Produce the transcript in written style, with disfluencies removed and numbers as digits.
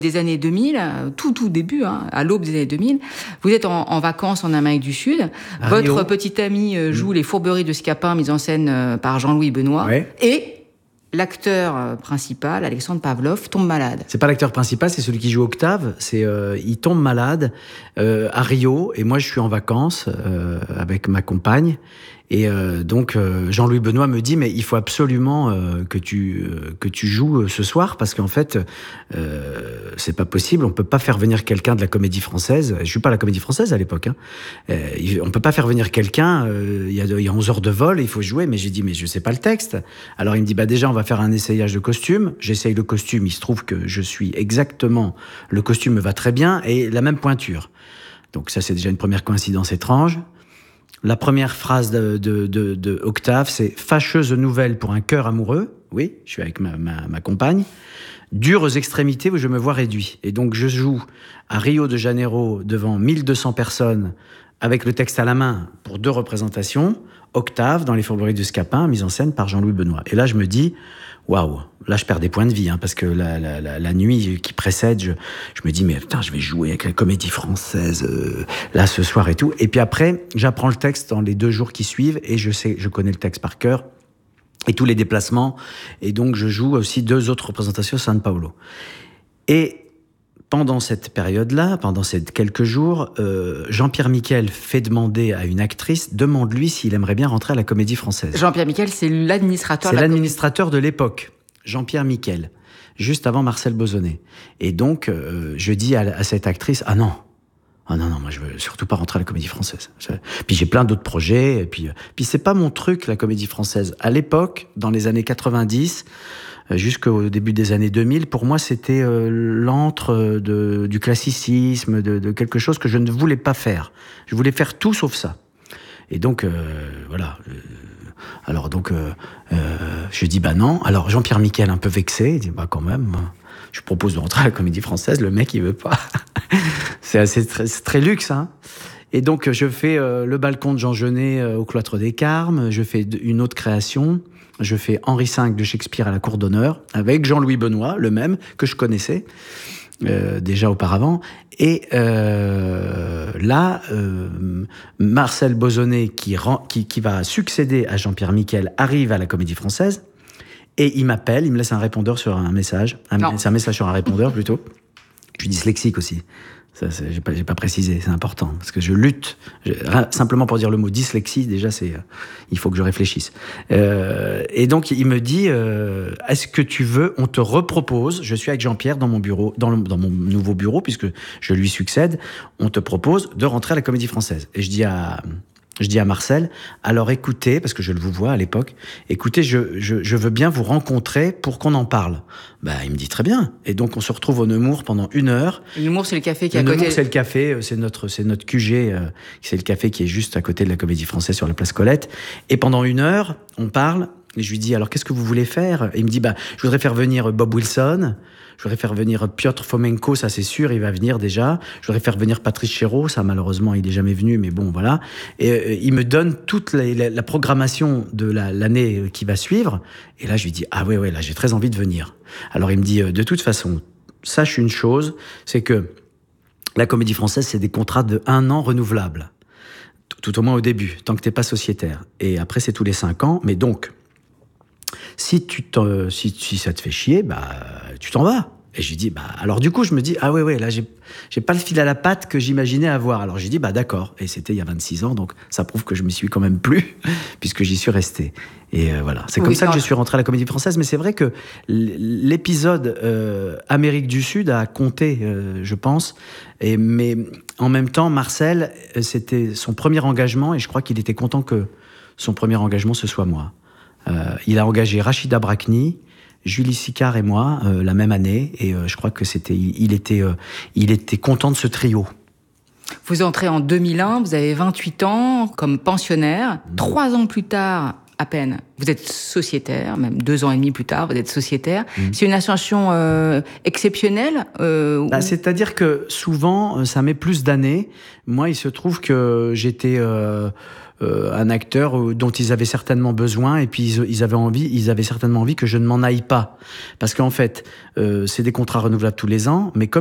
Des années 2000, tout début, à l'aube des années 2000, vous êtes en vacances en Amérique du Sud. Votre petit ami joue Les Fourberies de Scapin, mise en scène par Jean-Louis Benoît. Ouais. Et l'acteur principal, Alexandre Pavlov, tombe malade. C'est pas l'acteur principal, c'est celui qui joue Octave. Il tombe malade à Rio, et moi je suis en vacances avec ma compagne. Et donc Jean-Louis Benoît me dit, mais il faut absolument que tu joues ce soir, parce qu'en fait c'est pas possible, on peut pas faire venir quelqu'un de la Comédie Française. Je suis pas à la Comédie Française à l'époque, hein. On peut pas faire venir quelqu'un, il y a 11 heures de vol, il faut jouer. Mais j'ai dit, mais je sais pas le texte. Alors il me dit, déjà on va faire un essayage de costume. J'essaye le costume, il se trouve que je suis exactement, le costume me va très bien, et la même pointure. Donc ça, c'est déjà une première coïncidence étrange. La première phrase de Octave, c'est « Fâcheuse nouvelle pour un cœur amoureux ». Oui, je suis avec ma compagne. « Dures extrémités où je me vois réduit ». Et donc, je joue à Rio de Janeiro devant 1200 personnes avec le texte à la main pour 2 représentations. Octave, dans Les Fourberies de Scapin, mise en scène par Jean-Louis Benoît. Et là, je me dis, waouh, là, je perds des points de vie, hein, parce que la nuit qui précède, je me dis, mais putain, je vais jouer avec la Comédie Française, là, ce soir et tout. Et puis après, j'apprends le texte dans les 2 jours qui suivent, et je connais le texte par cœur, et tous les déplacements. Et donc, je joue aussi 2 autres représentations à San Paolo. Et pendant cette période-là, pendant ces quelques jours, Jean-Pierre Miquel fait demander à une actrice, demande-lui s'il aimerait bien rentrer à la Comédie Française. Jean-Pierre Miquel, c'est l'administrateur. C'est l'administrateur de l'époque, Jean-Pierre Miquel, juste avant Marcel Bozonnet. Et donc, je dis à cette actrice, ah non, moi je veux surtout pas rentrer à la Comédie Française. Puis j'ai plein d'autres projets, et puis c'est pas mon truc, la Comédie Française. À l'époque, dans les années 90, jusqu'au début des années 2000, pour moi, c'était l'antre du classicisme, de quelque chose que je ne voulais pas faire. Je voulais faire tout sauf ça. Et donc, voilà. Alors donc, je dis non. Alors Jean-Pierre Miquel, un peu vexé, il dit quand même, je propose de rentrer à la Comédie Française, le mec il veut pas. C'est très luxe, hein. Et donc je fais le balcon de Jean Genet au Cloître des Carmes, je fais une autre création. Je fais Henri V de Shakespeare à la Cour d'honneur, avec Jean-Louis Benoît, le même, que je connaissais déjà auparavant. Et là, Marcel Bozonnet, qui va succéder à Jean-Pierre Miquel, arrive à la Comédie Française, et il m'appelle, il me laisse un répondeur sur un message. C'est un message sur un répondeur, plutôt. Je suis dyslexique aussi. Ça, j'ai pas précisé, c'est important, parce que je lutte. Simplement pour dire le mot dyslexie, déjà, il faut que je réfléchisse. Et donc, il me dit, est-ce que tu veux, on te repropose, je suis avec Jean-Pierre dans mon bureau, dans mon nouveau bureau, puisque je lui succède, on te propose de rentrer à la Comédie Française. Et je dis à Marcel, alors écoutez, parce que je le vous vois à l'époque, écoutez, je veux bien vous rencontrer pour qu'on en parle. Il me dit très bien. Et donc on se retrouve au Nemours pendant 1 heure. Le Nemours, c'est le café qui est à côté. Nemours, c'est le café, c'est notre QG, c'est le café qui est juste à côté de la Comédie Française sur la place Colette. Et pendant 1 heure, on parle. Et je lui dis, alors qu'est-ce que vous voulez faire? Et il me dit, je voudrais faire venir Bob Wilson. Je voudrais faire venir Piotr Fomenko, ça c'est sûr, il va venir déjà. Je voudrais faire venir Patrice Chéreau, ça malheureusement il est jamais venu, mais bon voilà. Et il me donne toute la programmation de l'année qui va suivre. Et là je lui dis, ah ouais, là j'ai très envie de venir. Alors il me dit, de toute façon, sache une chose, c'est que la Comédie Française, c'est des contrats de 1 an renouvelables. Tout au moins au début, tant que t'es pas sociétaire. Et après c'est tous les 5 ans, mais donc... Si ça te fait chier, tu t'en vas. Et je lui dis, alors du coup, je me dis, ah ouais, là, j'ai pas le fil à la patte que j'imaginais avoir. Alors je lui dis, d'accord. Et c'était il y a 26 ans, donc ça prouve que je m'y suis quand même plu, puisque j'y suis resté. Et voilà. C'est comme ça que je suis rentré à la Comédie Française. Mais c'est vrai que l'épisode Amérique du Sud a compté, je pense. Mais en même temps, Marcel, c'était son premier engagement, et je crois qu'il était content que son premier engagement, ce soit moi. Il a engagé Rachida Brakni, Julie Sicard et moi la même année, et je crois que il était content de ce trio. Vous entrez en 2001, vous avez 28 ans comme pensionnaire. 3 ans plus tard, à peine, vous êtes sociétaire, même 2 ans et demi plus tard, vous êtes sociétaire. C'est une ascension exceptionnelle C'est-à-dire que souvent, ça met plus d'années. Moi, il se trouve que j'étais un acteur dont ils avaient certainement besoin, et puis ils avaient certainement envie que je ne m'en aille pas. Parce qu'en fait, c'est des contrats renouvelables tous les ans, mais comme